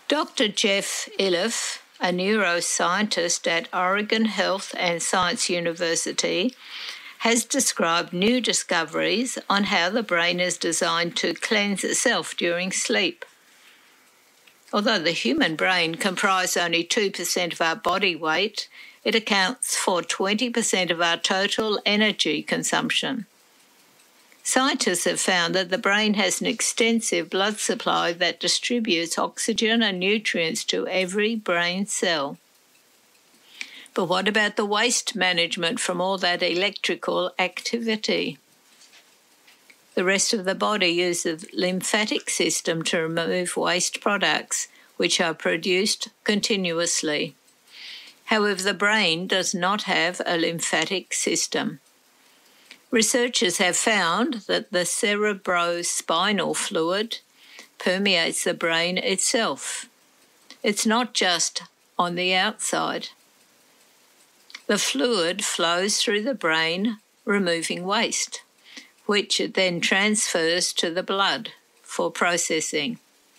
Dr. Jeff Iliff, a neuroscientist at Oregon Health and Science University, has described new discoveries on how the brain is designed to cleanse itself during sleep. Although the human brain comprises only 2% of our body weight, it accounts for 20% of our total energy consumption. Scientists have found that the brain has an extensive blood supply that distributes oxygen and nutrients to every brain cell. But what about the waste management from all that electrical activity? The rest of the body uses the lymphatic system to remove waste products, which are produced continuously. However, the brain does not have a lymphatic system. Researchers have found that the cerebrospinal fluid permeates the brain itself. It's not just on the outside. The fluid flows through the brain, removing waste, which it then transfers to the blood for processing.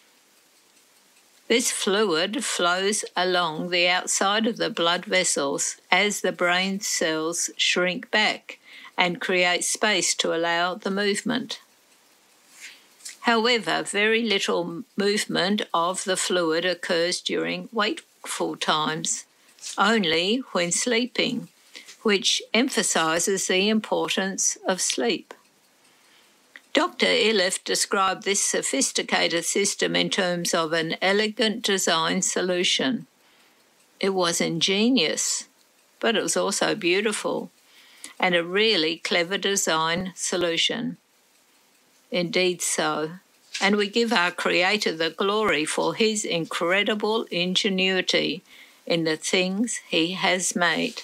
This fluid flows along the outside of the blood vessels as the brain cells shrink back and create space to allow the movement. However, very little movement of the fluid occurs during wakeful times, only when sleeping, which emphasises the importance of sleep. Dr. Iliff described this sophisticated system in terms of an elegant design solution. It was ingenious, but it was also beautiful, and a really clever design solution. Indeed so. And we give our Creator the glory for his incredible ingenuity in the things he has made.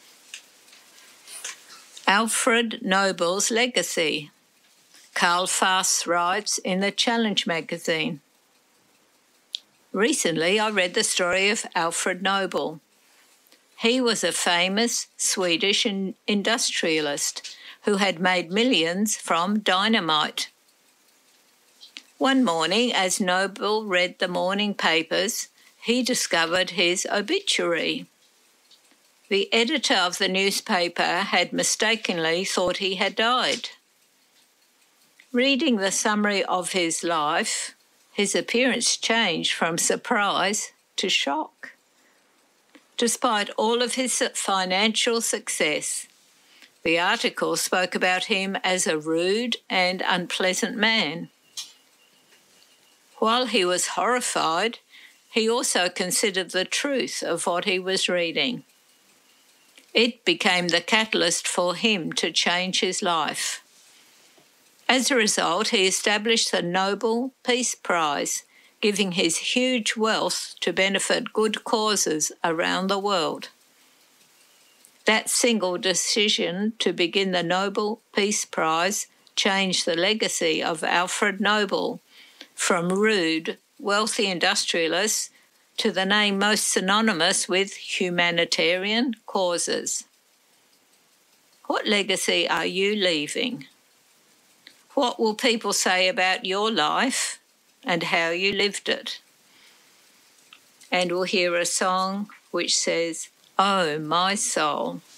Alfred Nobel's legacy. Carl Fass writes in the Challenge magazine. Recently, I read the story of Alfred Nobel. He was a famous Swedish industrialist who had made millions from dynamite. One morning, as Nobel read the morning papers, he discovered his obituary. The editor of the newspaper had mistakenly thought he had died. Reading the summary of his life, his appearance changed from surprise to shock. Despite all of his financial success, the article spoke about him as a rude and unpleasant man. While he was horrified, he also considered the truth of what he was reading. It became the catalyst for him to change his life. As a result, he established the Nobel Peace Prize, giving his huge wealth to benefit good causes around the world. That single decision to begin the Nobel Peace Prize changed the legacy of Alfred Nobel from rude, wealthy industrialist to the name most synonymous with humanitarian causes. What legacy are you leaving? What will people say about your life and how you lived it? And we'll hear a song which says, "Oh, my soul."